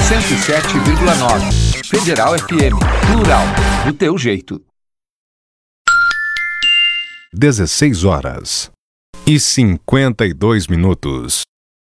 107,9. Federal FM. Plural. Do teu jeito. 16 horas e 52 minutos.